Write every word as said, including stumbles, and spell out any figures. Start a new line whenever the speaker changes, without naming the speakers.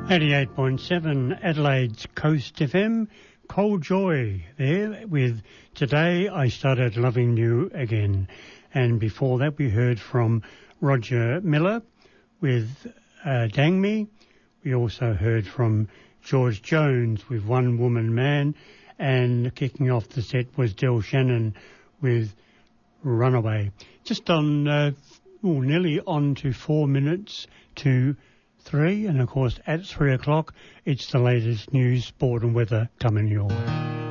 eighty-eight point seven Adelaide's Coast F M, Cold Joy there with Today I Started Loving You Again. And before that we heard from Roger Miller with uh, Dang Me. We also heard from George Jones with One Woman Man, and kicking off the set was Del Shannon with Runaway. Just on, uh, well, nearly on to four minutes to three, and of course at three o'clock it's the latest news, sport and weather coming your way.